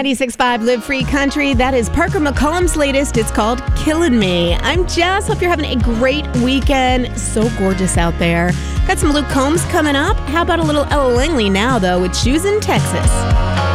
96.5 Live Free Country. That is Parker McCollum's latest. It's called Killing Me. I'm Jess. Hope you're having a great weekend. So gorgeous out there. Got some Luke Combs coming up. How about a little Ella Langley now, though, with Shoes in Texas?